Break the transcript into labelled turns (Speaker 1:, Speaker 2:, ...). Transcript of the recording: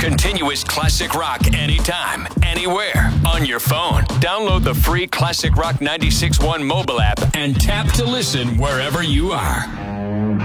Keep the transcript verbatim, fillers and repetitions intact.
Speaker 1: Continuous classic rock anytime, anywhere, on your phone. Download the free Classic Rock ninety-six point one mobile app and tap to listen wherever you are.